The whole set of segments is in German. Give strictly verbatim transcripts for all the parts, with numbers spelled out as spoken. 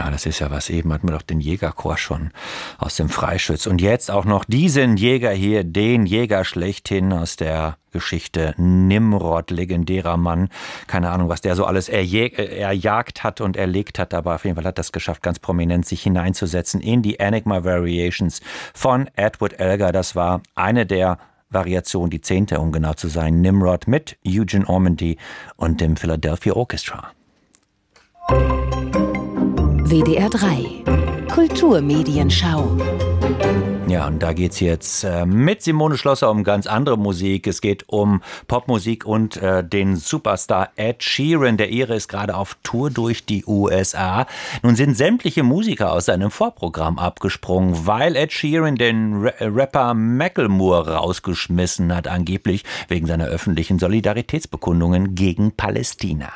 Ja, das ist ja was. Eben hatten wir doch den Jägerchor schon aus dem Freischütz. Und jetzt auch noch diesen Jäger hier, den Jäger schlechthin aus der Geschichte Nimrod, legendärer Mann. Keine Ahnung, was der so alles erjäg- erjagt hat und erlegt hat, aber auf jeden Fall hat das geschafft, ganz prominent sich hineinzusetzen in die Enigma Variations von Edward Elgar. Das war eine der Variationen, die zehnte, um genau zu sein. Nimrod mit Eugene Ormandy und dem Philadelphia Orchestra. W D R drei Kulturmedienschau. Ja, und da geht's jetzt äh, mit Simone Schlosser um ganz andere Musik. Es geht um Popmusik und äh, den Superstar Ed Sheeran. Der Ire ist gerade auf Tour durch die U S A. Nun sind sämtliche Musiker aus seinem Vorprogramm abgesprungen, weil Ed Sheeran den Ra- Rapper Macklemore rausgeschmissen hat, angeblich wegen seiner öffentlichen Solidaritätsbekundungen gegen Palästina.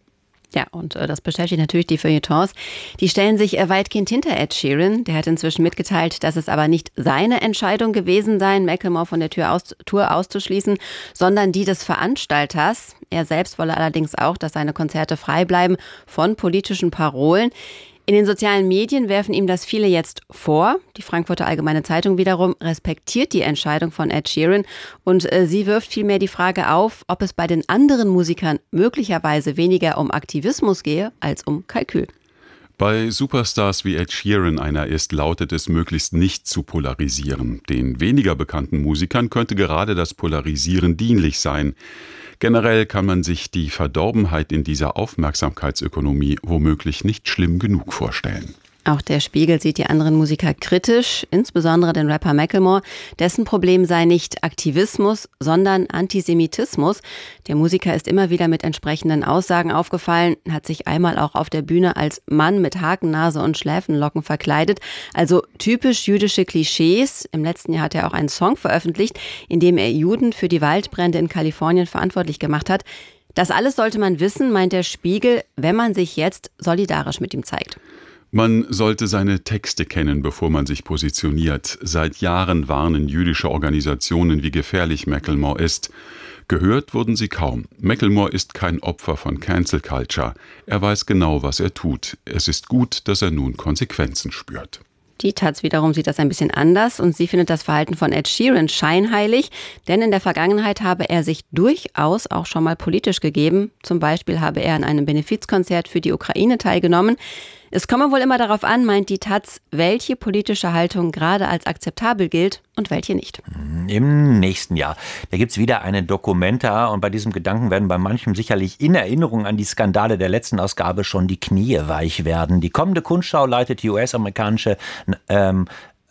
Ja, und äh, das beschäftigt natürlich die Feuilletons. Die stellen sich äh, weitgehend hinter Ed Sheeran. Der hat inzwischen mitgeteilt, dass es aber nicht seine Entscheidung gewesen sei, Macklemore von der Tür aus, Tour auszuschließen, sondern die des Veranstalters. Er selbst wolle allerdings auch, dass seine Konzerte frei bleiben von politischen Parolen. In den sozialen Medien werfen ihm das viele jetzt vor. Die Frankfurter Allgemeine Zeitung wiederum respektiert die Entscheidung von Ed Sheeran und äh, sie wirft vielmehr die Frage auf, ob es bei den anderen Musikern möglicherweise weniger um Aktivismus gehe als um Kalkül. Bei Superstars wie Ed Sheeran einer ist, lautet es, möglichst nicht zu polarisieren. Den weniger bekannten Musikern könnte gerade das Polarisieren dienlich sein. Generell kann man sich die Verdorbenheit in dieser Aufmerksamkeitsökonomie womöglich nicht schlimm genug vorstellen. Auch der Spiegel sieht die anderen Musiker kritisch, insbesondere den Rapper Macklemore. Dessen Problem sei nicht Aktivismus, sondern Antisemitismus. Der Musiker ist immer wieder mit entsprechenden Aussagen aufgefallen, hat sich einmal auch auf der Bühne als Mann mit Hakennase und Schläfenlocken verkleidet. Also typisch jüdische Klischees. Im letzten Jahr hat er auch einen Song veröffentlicht, in dem er Juden für die Waldbrände in Kalifornien verantwortlich gemacht hat. Das alles sollte man wissen, meint der Spiegel, wenn man sich jetzt solidarisch mit ihm zeigt. Man sollte seine Texte kennen, bevor man sich positioniert. Seit Jahren warnen jüdische Organisationen, wie gefährlich Macklemore ist. Gehört wurden sie kaum. Macklemore ist kein Opfer von Cancel Culture. Er weiß genau, was er tut. Es ist gut, dass er nun Konsequenzen spürt. Die Taz wiederum sieht das ein bisschen anders und sie findet das Verhalten von Ed Sheeran scheinheilig, denn in der Vergangenheit habe er sich durchaus auch schon mal politisch gegeben. Zum Beispiel habe er an einem Benefizkonzert für die Ukraine teilgenommen. Es komme wohl immer darauf an, meint die Taz, welche politische Haltung gerade als akzeptabel gilt und welche nicht. Im nächsten Jahr, da gibt's wieder eine Dokumenta und bei diesem Gedanken werden bei manchem sicherlich in Erinnerung an die Skandale der letzten Ausgabe schon die Knie weich werden. Die kommende Kunstschau leitet die U S-amerikanische ähm,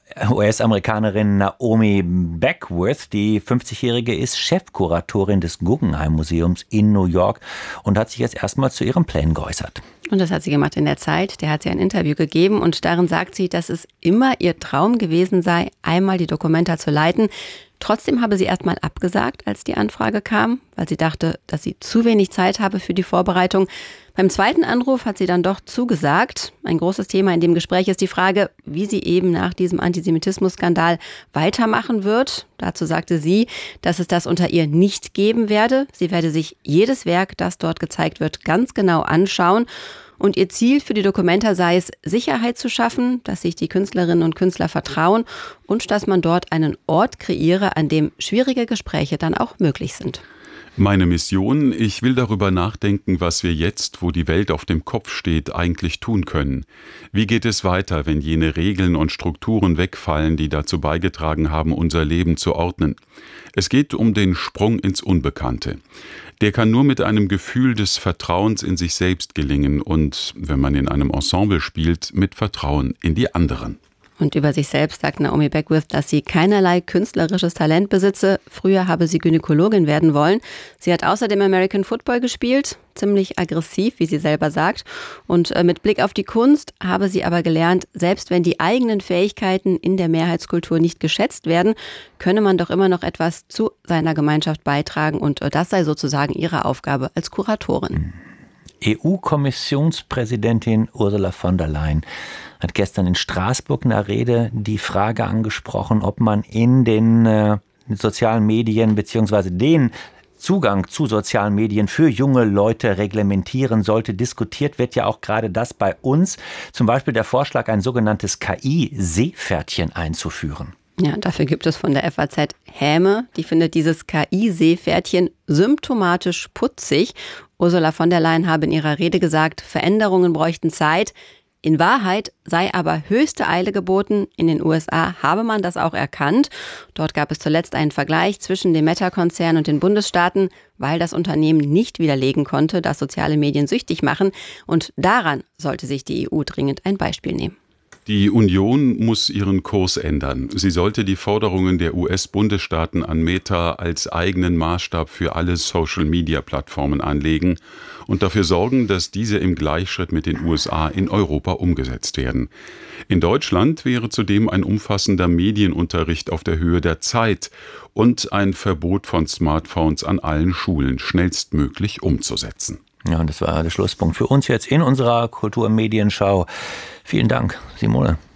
U S-Amerikanerin Naomi Beckwith. Die fünfzigjährige ist Chefkuratorin des Guggenheim Museums in New York und hat sich jetzt erstmal zu ihren Plänen geäußert. Und das hat sie gemacht in der Zeit. Der hat sie ein Interview gegeben und darin sagt sie, dass es immer ihr Traum gewesen sei, einmal die Dokumenta zu leiten. Trotzdem habe sie erstmal abgesagt, als die Anfrage kam, weil sie dachte, dass sie zu wenig Zeit habe für die Vorbereitung. Beim zweiten Anruf hat sie dann doch zugesagt. Ein großes Thema in dem Gespräch ist die Frage, wie sie eben nach diesem Antisemitismus-Skandal weitermachen wird. Dazu sagte sie, dass es das unter ihr nicht geben werde. Sie werde sich jedes Werk, das dort gezeigt wird, ganz genau anschauen. Und ihr Ziel für die Dokumenta sei es, Sicherheit zu schaffen, dass sich die Künstlerinnen und Künstler vertrauen und dass man dort einen Ort kreiere, an dem schwierige Gespräche dann auch möglich sind. Meine Mission, ich will darüber nachdenken, was wir jetzt, wo die Welt auf dem Kopf steht, eigentlich tun können. Wie geht es weiter, wenn jene Regeln und Strukturen wegfallen, die dazu beigetragen haben, unser Leben zu ordnen? Es geht um den Sprung ins Unbekannte. Der kann nur mit einem Gefühl des Vertrauens in sich selbst gelingen und, wenn man in einem Ensemble spielt, mit Vertrauen in die anderen. Und über sich selbst sagt Naomi Beckwith, dass sie keinerlei künstlerisches Talent besitze. Früher habe sie Gynäkologin werden wollen. Sie hat außerdem American Football gespielt, ziemlich aggressiv, wie sie selber sagt. Und mit Blick auf die Kunst habe sie aber gelernt, selbst wenn die eigenen Fähigkeiten in der Mehrheitskultur nicht geschätzt werden, könne man doch immer noch etwas zu seiner Gemeinschaft beitragen. Und das sei sozusagen ihre Aufgabe als Kuratorin. E U-Kommissionspräsidentin Ursula von der Leyen hat gestern in Straßburg in einer Rede die Frage angesprochen, ob man in den äh, sozialen Medien beziehungsweise den Zugang zu sozialen Medien für junge Leute reglementieren sollte. Diskutiert wird ja auch gerade das bei uns. Zum Beispiel der Vorschlag, ein sogenanntes K I-Seepferdchen einzuführen. Ja, dafür gibt es von der F A Z Häme. Die findet dieses K I-Seepferdchen symptomatisch putzig. Ursula von der Leyen habe in ihrer Rede gesagt, Veränderungen bräuchten Zeit. In Wahrheit sei aber höchste Eile geboten. In den U S A habe man das auch erkannt. Dort gab es zuletzt einen Vergleich zwischen dem Meta-Konzern und den Bundesstaaten, weil das Unternehmen nicht widerlegen konnte, dass soziale Medien süchtig machen. Und daran sollte sich die E U dringend ein Beispiel nehmen. Die Union muss ihren Kurs ändern. Sie sollte die Forderungen der U S-Bundesstaaten an Meta als eigenen Maßstab für alle Social-Media-Plattformen anlegen und dafür sorgen, dass diese im Gleichschritt mit den U S A in Europa umgesetzt werden. In Deutschland wäre zudem ein umfassender Medienunterricht auf der Höhe der Zeit und ein Verbot von Smartphones an allen Schulen schnellstmöglich umzusetzen. Ja, und das war der Schlusspunkt für uns jetzt in unserer Kultur-Medienschau. Vielen Dank, Simone.